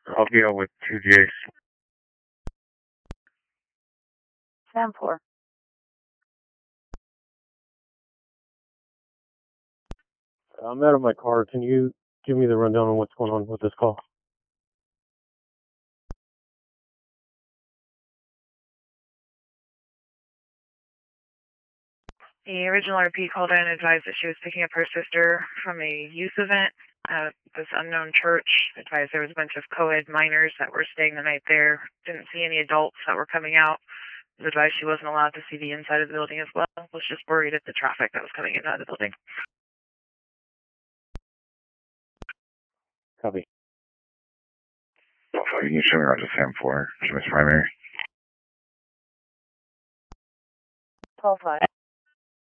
I'll deal with 2Js. Sam 4. I'm out of my car. Can you give me the rundown on what's going on with this call? The original RP called in and advised that she was picking up her sister from a youth event at this unknown church. Advised there was a bunch of co-ed minors that were staying the night there. Didn't see any adults that were coming out. Was advised she wasn't allowed to see the inside of the building as well. Was just worried at the traffic that was coming in and out of the building. Copy. Also, you can show me around to Sam 4, Jimmy's primary. 12-5.